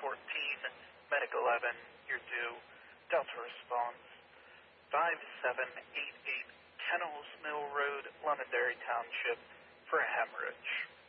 Medic 11, you're due. Delta response 5788 Kennels Mill Road, Londonderry Township for a hemorrhage.